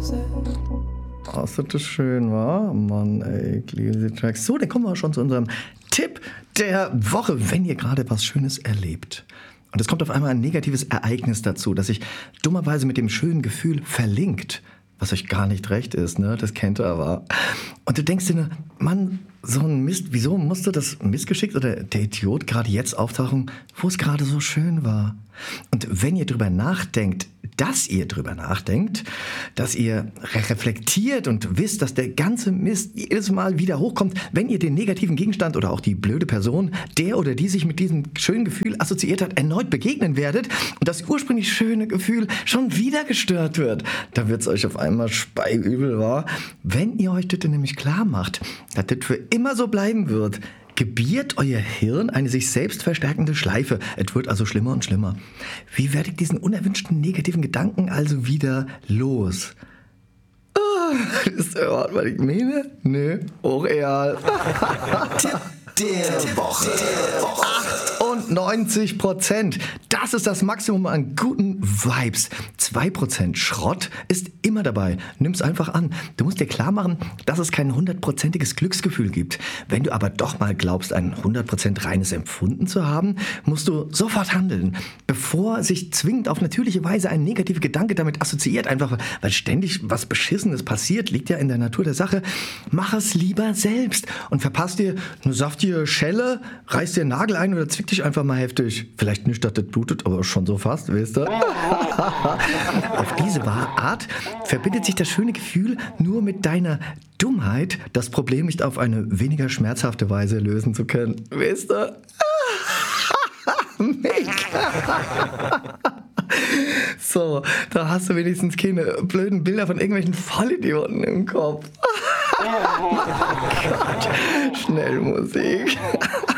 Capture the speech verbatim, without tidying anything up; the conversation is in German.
Oh, ist das schön, wa? Mann, ey, ich liebe die Tracks. So, dann kommen wir schon zu unserem Tipp der Woche, wenn ihr gerade was Schönes erlebt. Und es kommt auf einmal ein negatives Ereignis dazu, das sich dummerweise mit dem schönen Gefühl verlinkt, was euch gar nicht recht ist, ne? Das kennt ihr aber. Und du denkst dir, ne, Mann, so ein Mist, wieso musste das Missgeschick oder der Idiot gerade jetzt auftauchen, wo es gerade so schön war? Und wenn ihr drüber nachdenkt, dass ihr drüber nachdenkt, dass ihr reflektiert und wisst, dass der ganze Mist jedes Mal wieder hochkommt, wenn ihr den negativen Gegenstand oder auch die blöde Person, der oder die sich mit diesem schönen Gefühl assoziiert hat, erneut begegnen werdet und das ursprünglich schöne Gefühl schon wieder gestört wird, da wird's euch auf einmal speiübel, wahr? Wenn ihr euch das nämlich klar macht, dass das für immer so bleiben wird, gebiert euer Hirn eine sich selbst verstärkende Schleife. Es wird also schlimmer und schlimmer. Wie werde ich diesen unerwünschten negativen Gedanken also wieder los? Ah, ist der Ort, was ich meine? Nö, auch real. Tipp der Woche. achtundneunzig Prozent. Das ist das Maximum an guten Vibes. zwei Prozent Schrott ist immer dabei. Nimm's einfach an. Du musst dir klar machen, dass es kein hundertprozentiges Glücksgefühl gibt. Wenn du aber doch mal glaubst, ein hundert Prozent reines Empfunden zu haben, musst du sofort handeln, bevor sich zwingend auf natürliche Weise ein negativer Gedanke damit assoziiert. Einfach, weil ständig was Beschissenes passiert, liegt ja in der Natur der Sache. Mach es lieber selbst und verpasst dir eine saftige Schelle, reiß dir einen Nagel ein oder zwick dich einfach mal heftig. Vielleicht nicht, dass das blutet, aber schon so fast, weißt du? Auf diese Art verbindet sich das schöne Gefühl nur mit deiner Dummheit, das Problem nicht auf eine weniger schmerzhafte Weise lösen zu können. Weißt du? Mega! So, da hast du wenigstens keine blöden Bilder von irgendwelchen Vollidioten im Kopf. Oh Gott, schnell Musik.